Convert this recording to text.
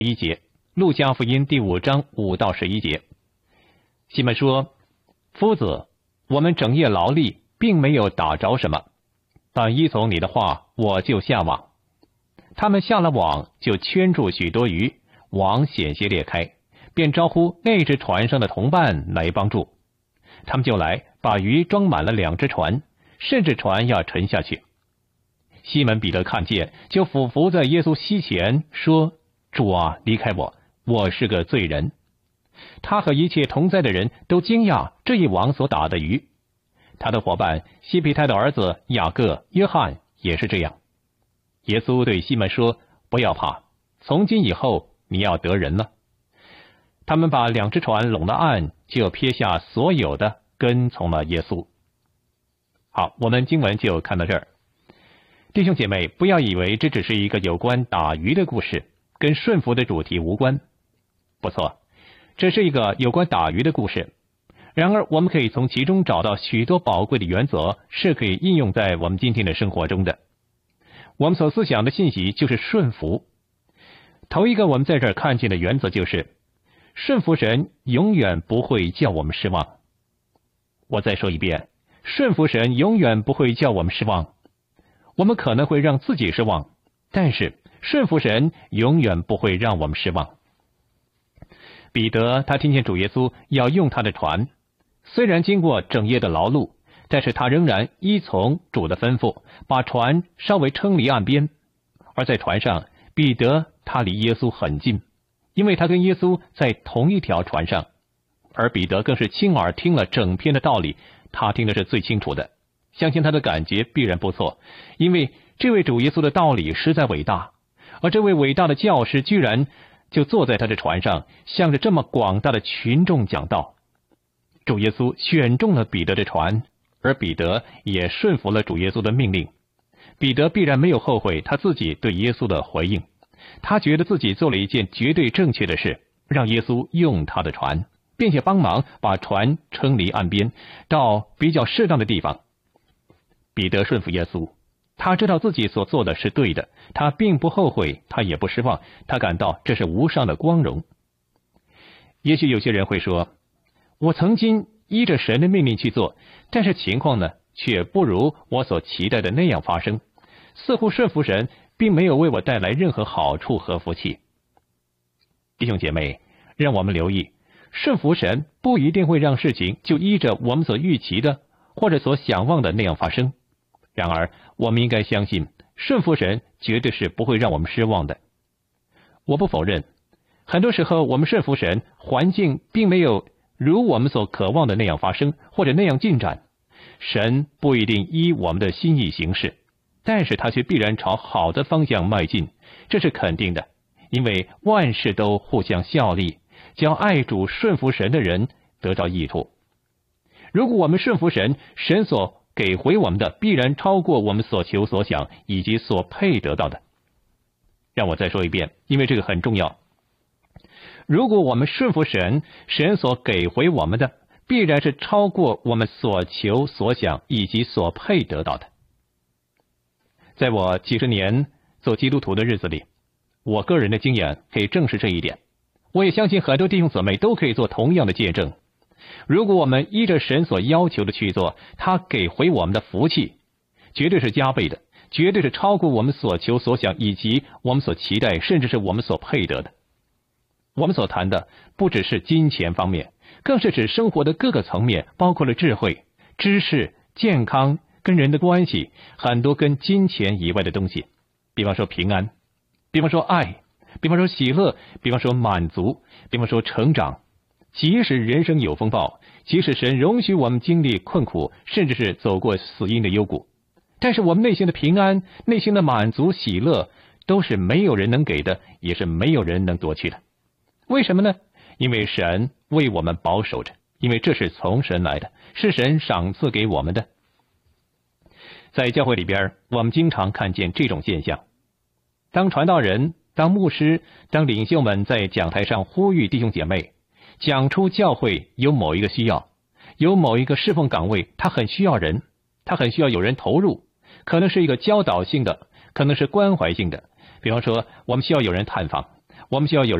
1节，路加福音第5章5到11节。西门说：夫子，我们整夜劳力，并没有打着什么，但依从你的话，我就下网。他们下了网，就圈住许多鱼，网险些裂开，便招呼那只船上的同伴来帮助。他们就来，把鱼装满了2只船，甚至船要沉下去。西门彼得看见，就俯伏在耶稣膝前说：主啊，离开我，我是个罪人。他和一切同在的人都惊讶这一网所打的鱼。他的伙伴西庇太的儿子雅各、约翰也是这样。耶稣对西门说：不要怕，从今以后你要得人了。他们把2只船拢了岸，就撇下所有的，跟从了耶稣。好，我们经文就看到这儿。弟兄姐妹，不要以为这只是一个有关打鱼的故事，跟顺服的主题无关。不错，这是一个有关打鱼的故事。然而，我们可以从其中找到许多宝贵的原则，是可以应用在我们今天的生活中的。我们所思想的信息就是顺服。头一个我们在这儿看见的原则就是，顺服神永远不会叫我们失望。我再说一遍，顺服神永远不会叫我们失望。我们可能会让自己失望，但是顺服神永远不会让我们失望。彼得他听见主耶稣要用他的船，虽然经过整夜的劳碌，但是他仍然依从主的吩咐，把船稍微撑离岸边。而在船上，彼得他离耶稣很近，因为他跟耶稣在同一条船上，而彼得更是亲耳听了整篇的道理，他听的是最清楚的。相信他的感觉必然不错，因为这位主耶稣的道理实在伟大，而这位伟大的教师居然就坐在他的船上，向着这么广大的群众讲道。主耶稣选中了彼得的船，而彼得也顺服了主耶稣的命令。彼得必然没有后悔他自己对耶稣的回应，他觉得自己做了一件绝对正确的事，让耶稣用他的船，并且帮忙把船撑离岸边，到比较适当的地方。彼得顺服耶稣，他知道自己所做的是对的，他并不后悔，他也不失望，他感到这是无上的光荣。也许有些人会说，我曾经依着神的命令去做，但是情况呢，却不如我所期待的那样发生，似乎顺服神并没有为我带来任何好处和福气。弟兄姐妹，让我们留意，顺服神不一定会让事情就依着我们所预期的或者所想望的那样发生。然而，我们应该相信，顺服神绝对是不会让我们失望的。我不否认，很多时候我们顺服神，环境并没有如我们所渴望的那样发生，或者那样进展。神不一定依我们的心意行事，但是他却必然朝好的方向迈进，这是肯定的，因为万事都互相效力，叫爱主顺服神的人得到益处。如果我们顺服神，神所给回我们的必然超过我们所求所想以及所配得到的。让我再说一遍，因为这个很重要。如果我们顺服神，神所给回我们的必然是超过我们所求所想以及所配得到的。在我几十年做基督徒的日子里，我个人的经验可以证实这一点，我也相信很多弟兄姊妹都可以做同样的见证。如果我们依着神所要求的去做，他给回我们的福气绝对是加倍的，绝对是超过我们所求所想以及我们所期待，甚至是我们所配得的。我们所谈的不只是金钱方面，更是指生活的各个层面，包括了智慧、知识、健康、跟人的关系，很多跟金钱以外的东西，比方说平安，比方说爱，比方说喜乐，比方说满足，比方说成长。即使人生有风暴，即使神容许我们经历困苦，甚至是走过死荫的幽谷，但是我们内心的平安、内心的满足、喜乐，都是没有人能给的，也是没有人能夺去的。为什么呢？因为神为我们保守着，因为这是从神来的，是神赏赐给我们的。在教会里边，我们经常看见这种现象。当传道人、当牧师、当领袖们在讲台上呼吁弟兄姐妹，讲出教会有某一个需要，有某一个侍奉岗位，他很需要人，他很需要有人投入，可能是一个教导性的，可能是关怀性的。比方说，我们需要有人探访， 我们需要有